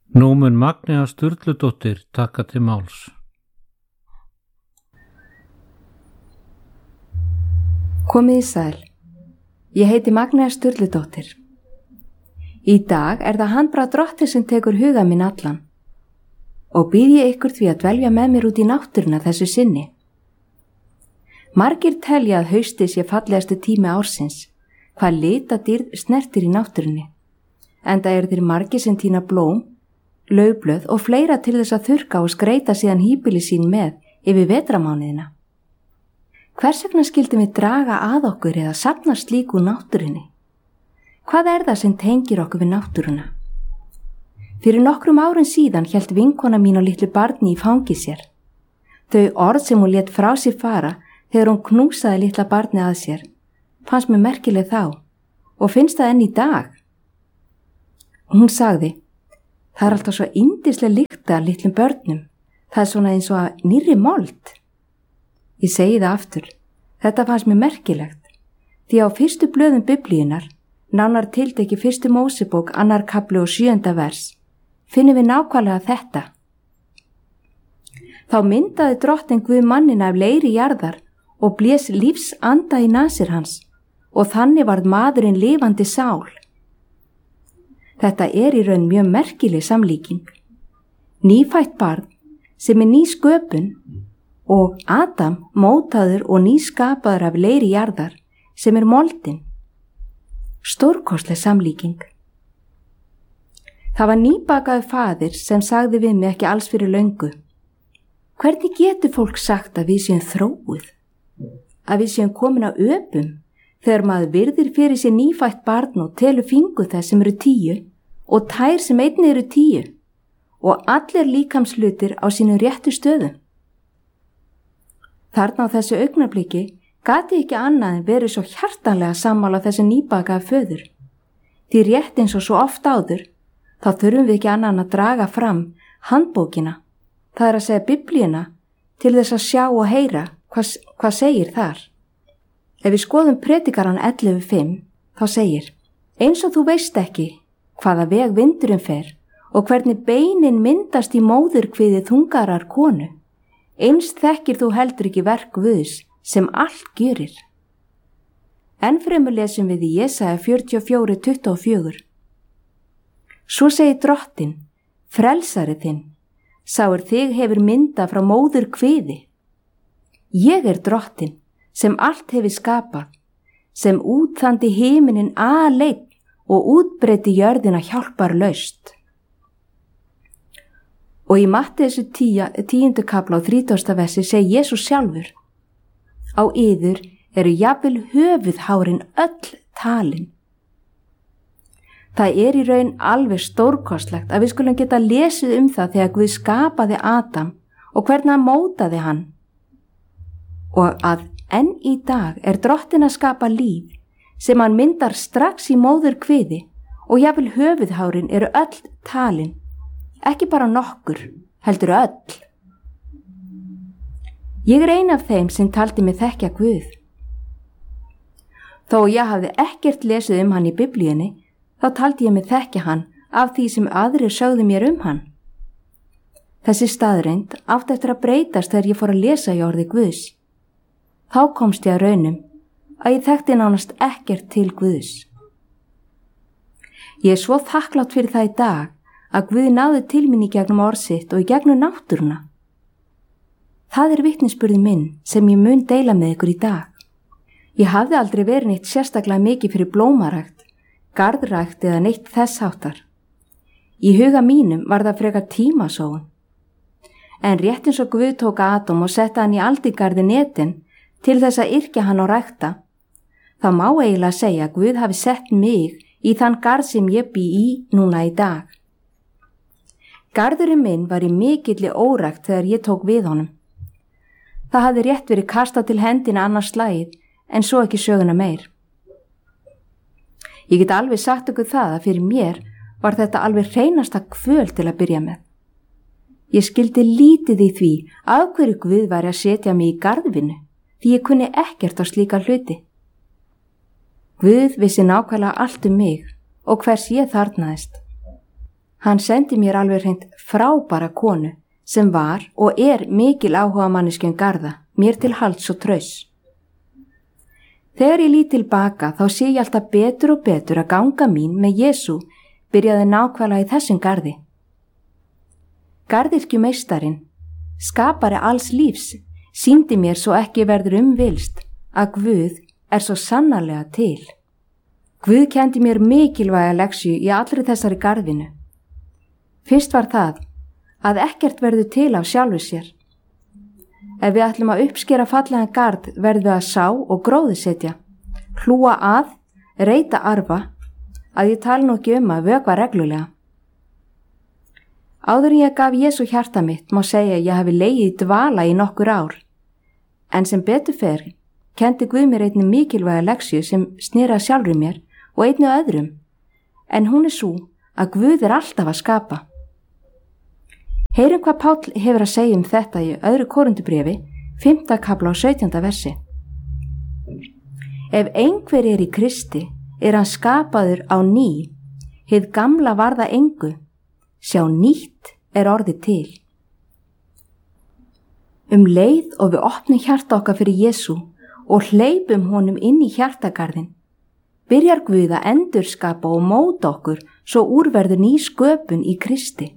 Nú mun Magnea Sturludóttir taka til máls. Komið í sæl. Ég heiti Magnea Sturludóttir. Í dag það handbragð Drottins sem tekur huga minn allan og býð ég ykkur því að dvelja með mér út í náttúruna þessu sinni. Margir telja að haustið sé fallegastu tími ársins, hvað litadýrð snertir í náttúrunni, enda þeir margir sem tína blóm, laufblöð og fleira til þess að þurrka og skreita síðan híbýli sín með yfir vetramánuðina. Hvers vegna skildum við draga að okkur eða safna slíku náttúrunni? Hvað það sem tengir okkur við náttúruna? Fyrir nokkrum árum síðan hélt vinkona mín og litlu barni í fangi sér. Þau orð sem hún lét frá sér fara þegar hún knúsaði litla barni að sér fannst mér merkileg þá og finnst það enn í dag. Hún sagði: það alltaf svo yndisleg lykt af litlum börnum. Það svona eins og að nýrri mold. Ég segi það aftur. Þetta fannst mér merkilegt. Því á fyrstu blöðum Biblíunnar, nánar tiltekið fyrstu Mósebók 2. kafli og 7. vers, finnum við nákvæmlega þetta. Þá myndaði Drottinn Guð manninn af leiri jarðar og blés lífsanda í nasir hans og þannig varð maðurinn lifandi sál. Þetta í raun mjög merkileg samlíking. Nýfætt barn sem ný sköpun og Adam mótaður og nýskapaður af leiri jarðar sem moldin. Stórkostleg samlíking. Það var nýbakaður faðir sem sagði við mig ekki alls fyrir löngu: hvernig getur fólk sagt að við séum þróuð? Að við séum komin á öpum þegar maður virðir fyrir sér nýfætt barn og telur fingur þess sem 10 og tær sem einnig 10 og allir líkamshlutir á sínum réttu stöðum. Þarna á þessu augnabliki gat ég ekki annað en verið svo hjartanlega sammála þessu nýbakaða föður. Því rétt eins og svo oft áður, þá þurfum við ekki annað en að draga fram handbókina, það að segja Biblíuna, til þess að sjá og heyra hvað segir þar. Ef við skoðum Predikarann 11:5, þá segir: eins og þú veist ekki hvaða veg vindurinn fer og hvernig beinin myndast í móðurkviði þungarar konu, eins þekkir þú heldur ekki verk Guðs sem allt gjörir. Ennfremur lesum við í Jesaja 44:24. Svo segir Drottinn, frelsari þinn, sá þig hefur mynda frá móðurkviði. Ég Drottinn, sem allt hefur skapað, sem útþandi himinin aleinn og útbreiddi jörðina hjálparlaust. Og í Matteus 10. kafla og 30. versi segir Jesús sjálfur: á yður jafnvel höfuðhárin öll talin. Það í raun alveg stórkostlegt að við skulum geta lesið það þegar Guð skapaði Adam og hvernig hann mótaði hann. Og að enn í dag Drottinn að skapa líf sem hann myndar strax í móðurkviði og jafnvel höfuðhárin öll talin, ekki bara nokkur, heldur öll. Ég ein af þeim sem taldi mig þekkja Guð. Þó ég hafði ekkert lesið hann í Biblíunni, þá taldi ég mig þekkja hann af því sem aðrir sögðu mér hann. Þessi staðreynd átti eftir að breytast þegar ég fór að lesa í orði Guðs. Þá komst ég að raunum að ég þekkti nánast ekkert til Guðs. Ég svo þakklátt fyrir það í dag að Guð náði til mín í gegnum orð sitt og í gegnum náttúruna. Það vitnisburður minn sem ég mun deila með ykkur í dag. Ég hafði aldrei verið neitt sérstaklega mikið fyrir blómarækt, garðrækt eða neitt þess háttar. Í huga mínum var það frekar tímasóun. En rétt eins og Guð tók Adam og setta hann í aldingarðin Eden til þess að yrkja hann og rækta, þá má eiginlega segja að Guð hafi sett mig í þann garð sem ég bý í núna í dag. Garðurinn minn var í mikilli órækt þegar ég tók við honum. Það hafði rétt verið kastað til hendina annars slagið, en svo ekki söguna meir. Ég get alveg sagt ykkur það að fyrir mér var þetta alveg hreinasta kvöl til að byrja með. Ég skildi lítið í því af hverju Guð væri að setja mig í garðvinnu, því ég kunni ekkert á slíka hluti. Guð vissi nákvæmlega allt mig og hvers ég þarfnaðist. Hann sendi mér alveg hreint frábæra konu sem var og mikil áhuga manneskju garða, mér til halds og traus. Þegar ég lít tilbaka þá sé ég alltaf betur og betur að ganga mín með Jesú byrjaði nákvæmlega í þessum garði. Garðyrkjumeistarinn, skapari alls lífs, sýndi mér svo ekki verður vilst að Guð svo sannarlega til. Guð kenndi mér mikilvæga leksju í allri þessari garðinu. Fyrst var það að ekkert verður til af sjálfu sér. Ef við ætlum að uppskera fallegan garð verðum við að sá og gróðursetja, hlúa að, reyta arfa, að ég tala nú ekki að vökva reglulega. Áður en ég gaf Jesú hjarta mitt má segja að ég hafi legið í dvala í nokkur ár, en sem betur fer kenndi Guð mér einnig mikilvæga leksju sem sneri að sjálfri mér og einnig öðrum, en hún svo að Guð alltaf að skapa. Heyrum hvað Páll hefur að segja þetta í 2. Korintubréfi, 5. kafla og 17. versi. Ef einhver í Kristi hann skapaður á ný, hið gamla varða engu, sjá nýtt orðið til. Leið og við opnum hjarta okkar fyrir Jesú og hleypum honum inn í hjartagarðin, byrjar Guð að endurskapa og móta okkur svo úrverður ný sköpun í Kristi.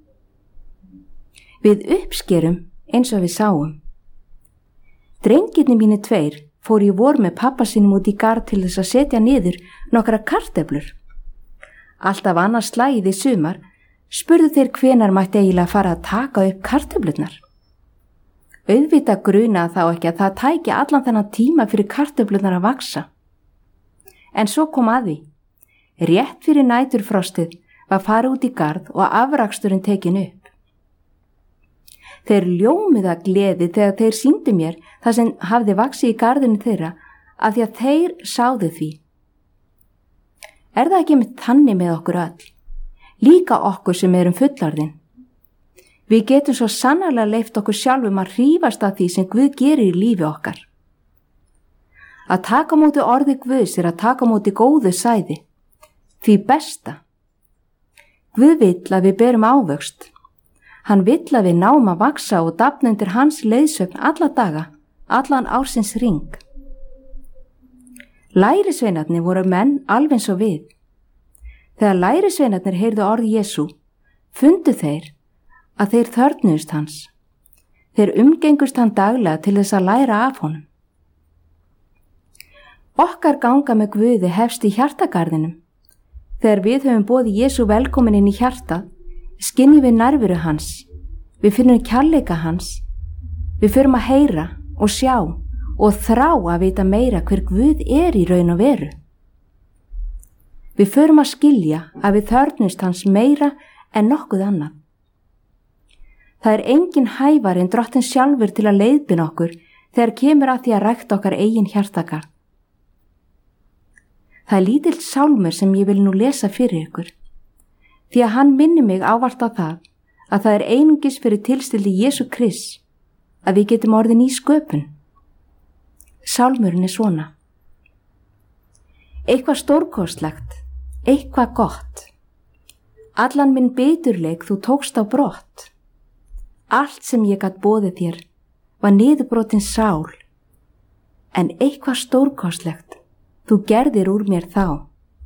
Við uppskerum eins og við sáum. Drengirnir mínir 2 fóru í vor með pappa sínum út í garð til þess að setja niður nokkra kartöflur. Alltaf annars slagið í sumar spurðu þeir hvenær mætti eiginlega fara að taka upp kartöflurnar. Auðvitað grunaði þá ekki að það tæki allan þennan tíma fyrir kartöflurnar að vaksa. En svo kom að því. Rétt fyrir næturfrostið var farið út í garð og afraksturinn tekin upp. Þeir ljómuðu af gleði þegar þeir sýndu mér það sem hafði vaxið í garðinu þeirra af því að þeir sáðu því. Það ekki með þannig með okkur öll, líka okkur sem erum fullorðin? Við getum svo sannarlega leyft okkur sjálfum að hrífast af því sem Guð gerir í lífi okkar. Að taka á móti orði Guðs að taka á móti góðu sæði, því besta. Guð vill að við berum ávöxt. Hann vill að við náum að vaksa og dafna undir hans leiðsögn alla daga, allan ársins hring. Lærisveinarnir voru menn alveg eins og við. Þegar lærisveinarnir heyrðu orð Jesú, fundu þeir að þeir þörfnuðust hans. Þeir umgengust hann daglega til þess að læra af honum. Okkar ganga með Guði hefst í hjartagarðinum. Þegar við höfum boðið Jesú velkomin inn í hjartað, skynjum við nærveru hans, við finnum kærleika hans, við förum að heyra og sjá og þrá að vita meira hver Guð í raun og veru. Við förum að skilja að við þörfnumst hans meira en nokkuð annað. Það engin hæfari en Drottinn sjálfur til að leiðbeina okkur þegar kemur að því að rækta okkar eigin hjartagarð. Það lítill sálmur sem ég vil nú lesa fyrir ykkur, því að hann minnir mig ávallt á það að það einungis fyrir tilstilli Jesú Krists að við getum orðið ný sköpun. Sálmurinn svona. Eitthvað stórkostlegt, eitthvað gott. Allan minn biturleik þú tókst á brott. Allt sem ég gat boðið þér var niðurbrotin sál, en eitthvað stórkostlegt þú gerðir úr mér þá.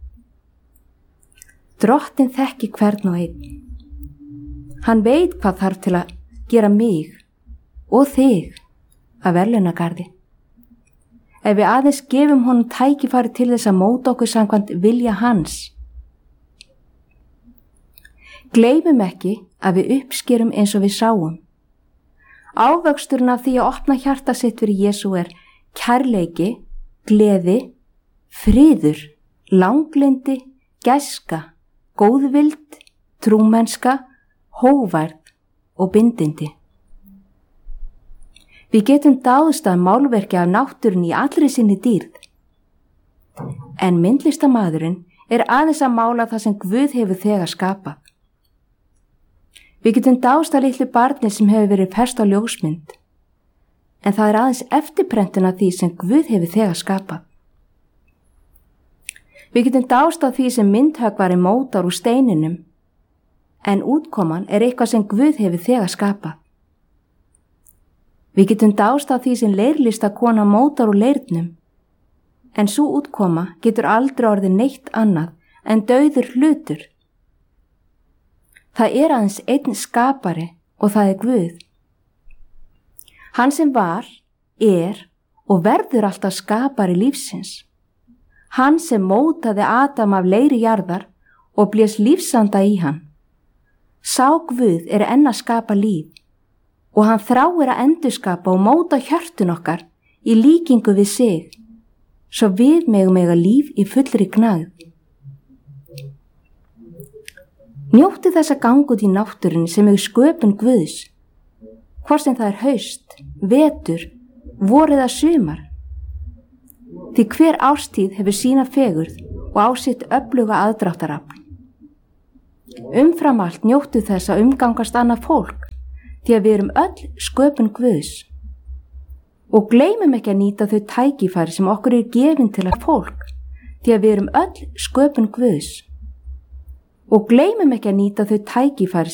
Drottinn þekki hvern og einn. Hann veit hvað þarf til að gera mig og þig að verðlaunagarði. Ef við aðeins gefum honum tækifæri til þess að móta okkur samkvæmt vilja hans. Gleymum ekki að við uppskerum eins og við sáum. Ávöxturinn af því að opna hjarta sitt fyrir Jesú kærleiki, gleði, friður, langlindi, gæska, góðvild, trúmennska, hógværð og bindindi. Við getum dáðst að málverki af náttúrunni í allri sinni dýrð. En myndlistarmaðurinn aðeins að mála það sem Guð hefur þegar skapað. Við getum dáðst að litlu barni sem hefur verið fest á ljósmynd, en það aðeins eftirprentun af því sem Guð hefur þegar skapað. Við getum dáðst að því sem myndhöggvari mótar úr steininum, en útkoman er eitthvað sem Guð hefur þegar skapað. Við getum dást á því sem leirlista kona mótar úr leirnum, en sú útkoma getur aldrei orðið neitt annað en dauður hlutur. Það er aðeins einn skapari og það er Guð. Hann sem var, er og verður alltaf skapari lífsins. Hann sem mótaði Adam af leiri jarðar og blés lífsanda í hann. Sá Guð er enn að skapa líf og hann þráir að endurskapa og móta hjörtun okkar í líkingu við sig, svo við megum eiga líf í fullri gnægð. Njóttu þess að ganga út í náttúrunni sem er sköpun Guðs, hvort sem það er haust, vetur, vor eða sumar. Því hver árstíð hefur sína fegurð og á sitt öfluga aðdráttarafl. Umfram allt njóttu þess að umgangast annað fólk, því að við erum öll sköpun Guðs. Og gleymum ekki að nýta þau tækifæri sem okkur er gefin til að fólk, því að við erum öll sköpun Guðs. Og gleymum ekki að nýta þau tækifæri